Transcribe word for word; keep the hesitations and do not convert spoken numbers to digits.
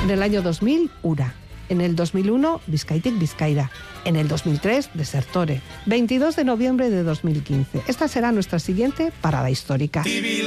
En el año dos mil, Ura. En el dos mil uno, Bizkaitik Bizkaira. En el dos mil tres, Desertore. veintidós de noviembre de dos mil quince. Esta será nuestra siguiente parada histórica.